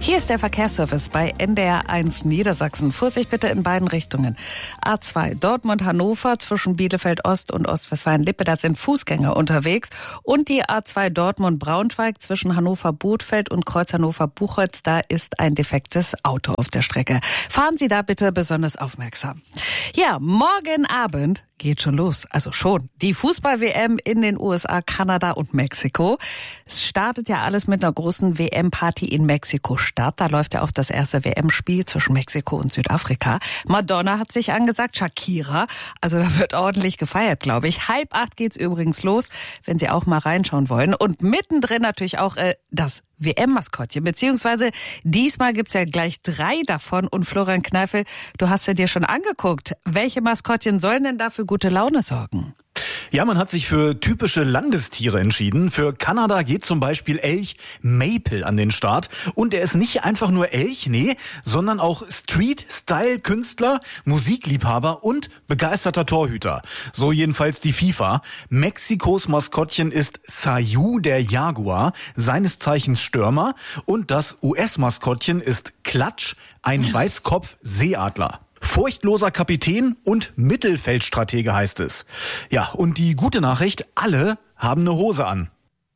Hier ist der Verkehrsservice bei NDR 1 Niedersachsen. Vorsicht bitte in beiden Richtungen. A2 Dortmund-Hannover zwischen Bielefeld-Ost und Ostwestfalen-Lippe, da sind Fußgänger unterwegs. Und die A2 Dortmund-Braunschweig zwischen Hannover-Bothfeld und Kreuz Hannover-Buchholz, da ist ein defektes Auto auf der Strecke. Fahren Sie da bitte besonders aufmerksam. Ja, morgen Abend geht schon los, also schon. Die Fußball-WM in den USA, Kanada und Mexiko. Es startet ja alles mit einer großen WM-Party in Mexiko-Stadt. Da läuft ja auch das erste WM-Spiel zwischen Mexiko und Südafrika. Madonna hat sich angesagt, Shakira. Also da wird ordentlich gefeiert, glaube ich. 7:30 geht's übrigens los, wenn Sie auch mal reinschauen wollen. Und mittendrin natürlich auch das WM-Maskottchen, beziehungsweise diesmal gibt's ja gleich 3 davon. Und Florian Kneifel, du hast ja dir schon angeguckt. Welche Maskottchen sollen denn da für gute Laune sorgen? Ja, man hat sich für typische Landestiere entschieden. Für Kanada geht zum Beispiel Elch Maple an den Start. Und er ist nicht einfach nur Elch, nee, sondern auch Street-Style-Künstler, Musikliebhaber und begeisterter Torhüter. So jedenfalls die FIFA. Mexikos Maskottchen ist Sayu, der Jaguar, seines Stürmer. Und das US-Maskottchen ist Klatsch, ein Weißkopf-Seeadler. Furchtloser Kapitän und Mittelfeldstratege heißt es. Ja, und die gute Nachricht, alle haben eine Hose an.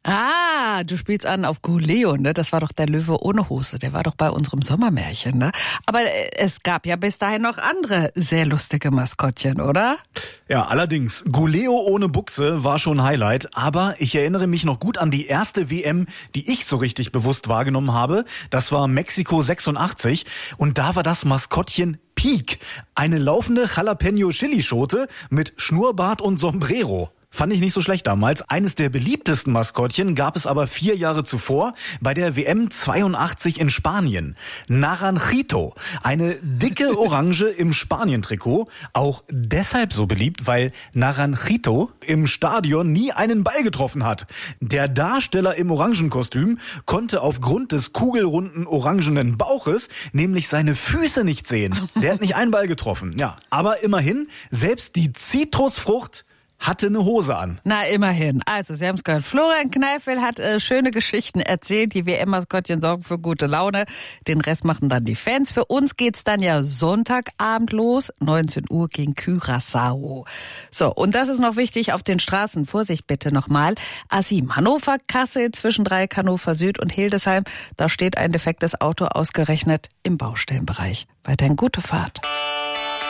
Ah, du spielst an auf Guleo, ne? Das war doch der Löwe ohne Hose. Der war doch bei unserem Sommermärchen, ne? Aber es gab ja bis dahin noch andere sehr lustige Maskottchen, oder? Ja, allerdings. Guleo ohne Buchse war schon Highlight. Aber ich erinnere mich noch gut an die erste WM, die ich so richtig bewusst wahrgenommen habe. Das war Mexiko 86. Und da war das Maskottchen Peak. Eine laufende Jalapeno-Chilischote mit Schnurrbart und Sombrero. Fand ich nicht so schlecht damals. Eines der beliebtesten Maskottchen gab es aber 4 Jahre zuvor bei der WM 82 in Spanien. Naranjito, eine dicke Orange im Spanien-Trikot. Auch deshalb so beliebt, weil Naranjito im Stadion nie einen Ball getroffen hat. Der Darsteller im Orangenkostüm konnte aufgrund des kugelrunden orangenen Bauches nämlich seine Füße nicht sehen. Der hat nicht einen Ball getroffen. Ja, aber immerhin, selbst die Zitrusfrucht hatte eine Hose an. Na, immerhin. Also, Sie haben es gehört. Florian Kneifel hat schöne Geschichten erzählt. Die WM-Maskottchen sorgen für gute Laune. Den Rest machen dann die Fans. Für uns geht's dann ja Sonntagabend los. 19 Uhr gegen Curaçao. So, und das ist noch wichtig auf den Straßen. Vorsicht bitte nochmal. A7 Hannover, Kassel, zwischen Dreieck Hannover Süd und Hildesheim. Da steht ein defektes Auto ausgerechnet im Baustellenbereich. Weiterhin gute Fahrt.